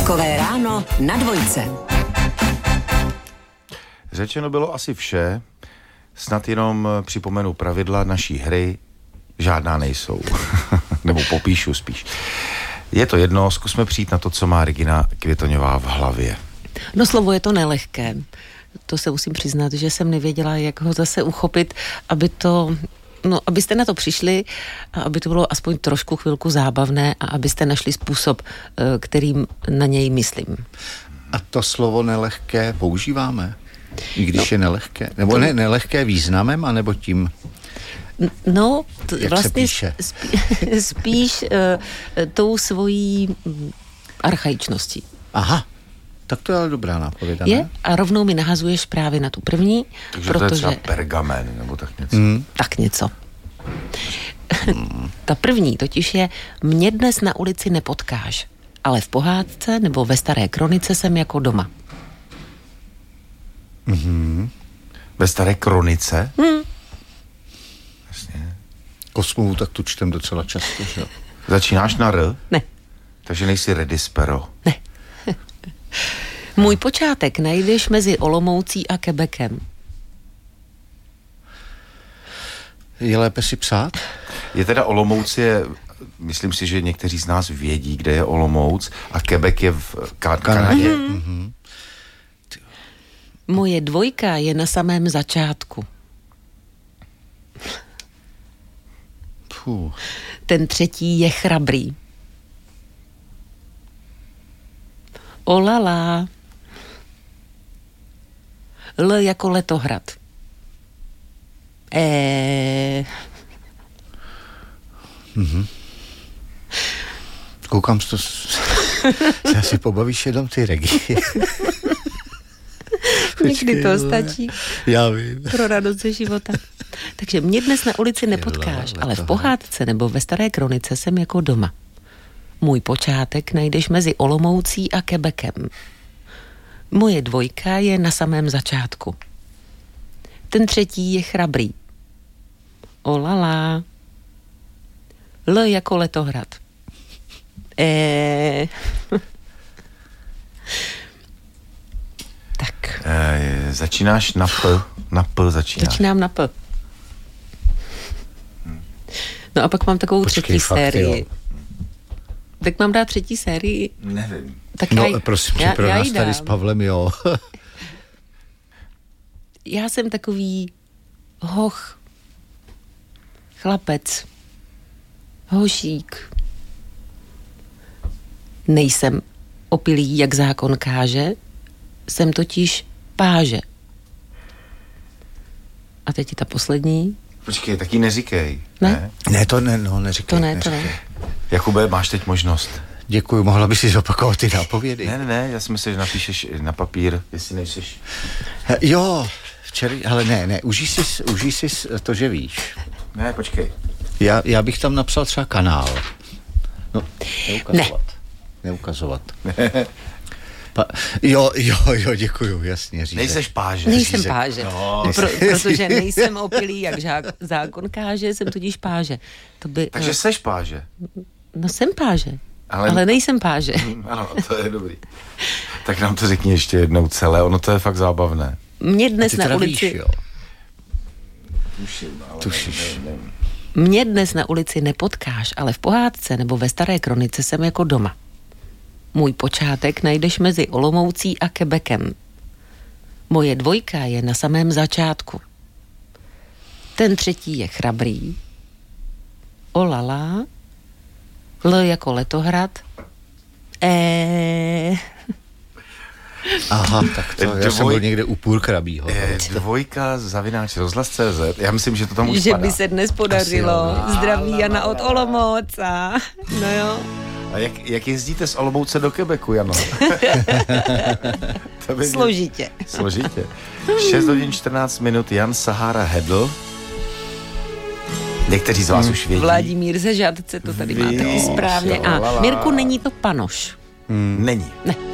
Takové ráno na dvojce. Řečeno bylo asi vše, snad jenom připomenu pravidla naší hry, žádná nejsou. Nebo popíšu spíš. Je to jedno, zkusme přijít na to, co má Regina Květoňová v hlavě. No slovo je to nelehké. To se musím přiznat, že jsem nevěděla, jak ho zase uchopit, abyste na to přišli a aby to bylo aspoň trošku chvilku zábavné a abyste našli způsob, kterým na něj myslím. A to slovo nelehké používáme? I když je nelehké? Nebo ne, nelehké významem, anebo tím? No, jak vlastně se píše? spíš tou svojí archaičností. Aha, tak to je ale dobrá nápověda, ne? Je? A rovnou mi nahazuješ právě na tu první, Takže protože... to je třeba pergamen, nebo tak něco. Tak něco. Ta první totiž je: mě dnes na ulici nepotkáš, ale v pohádce nebo ve staré kronice jsem jako doma. Ve staré kronice? Jasně. Kosmovu tak tu čtem docela často, že jo? Začínáš na R? Ne. Takže nejsi Redispero. Ne. Můj počátek najdeš mezi Olomoucí a Quebecem. Je lépe si psát? Je teda Olomouc je, myslím si, že někteří z nás vědí, kde je Olomouc, a Quebec je v Kanadě. Moje dvojka je na samém začátku. Puh. Ten třetí je chrabrý. Olala. L jako letohrad. Koukám, že se asi pobavíš jenom ty Regi. Někdy to stačí. Já vím. Pro radost ze života. Takže mě dnes na ulici nepotkáš, ale v pohádce nebo ve staré kronice jsem jako doma. Můj počátek najdeš mezi Olomoucí a Quebecem. Moje dvojka je na samém začátku. Ten třetí je chrabrý. Olala. L jako letohrad. Tak. Začínáš na P. Na P začínáš. Začínám na P. No a pak mám takovou třetí sérii. Jo. Tak mám dát třetí sérii? Nevím. Tak No, prosím, pro nás tady s Pavlem, jo. Já jsem takový hoch, chlapec, hošík. Nejsem opilý, jak zákon káže, jsem totiž páže. A teď je ta poslední. Počkej, tak ji neříkej. Ne? Ne, to ne, no, neříkej. To ne. Jakube, máš teď možnost. Děkuju, mohla by si zopakovat ty nápovědy. Ne, já si myslím, že napíšeš na papír, jestli nejseš... Jo, včera, ale ne, užij si to, že víš. Ne, počkej. Já bych tam napsal třeba kanál. No, neukazovat. Jo, děkuju, jasně, řízek. Nejseš páže. Nejsem páže. No. Protože nejsem opilý, jak zákon káže, jsem tudíž páže. To by, Takže seš páže. No jsem páže, ale nejsem páže. Ano, to je dobrý. Tak nám to řekni ještě jednou celé, ono to je fakt zábavné. Mě dnes na ulici... Víš, jo. Tušíš. Mě dnes na ulici nepotkáš, ale v pohádce nebo ve staré kronice jsem jako doma. Můj počátek najdeš mezi Olomoucí a Quebecem. Moje dvojka je na samém začátku. Ten třetí je chrabrý. Olala. L jako letohrad. Aha, tak to, já jsem byl někde u půl krabího. Dvojka _rozhlas.cz. Já myslím, že to tam už Že padá. by se dnes podařilo. Zdraví Jana od Olomouca. No jo. A jak jezdíte z Olomouce do Quebecu, Jano? Složitě. 6 hodin 14 minut, Jan Sahara Hedl. Někteří z vás už vědí. Vladimír ze Žadce, to tady máte i správně. A Mirku, není to Panoš. Není. Ne.